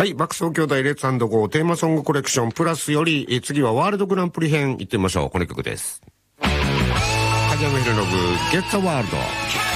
はい、爆走兄弟レッツ&ゴーテーマソングコレクションプラスより、次はワールドグランプリ編行ってみましょう。この曲です。梶山弘信、ゲッツ・ワールド。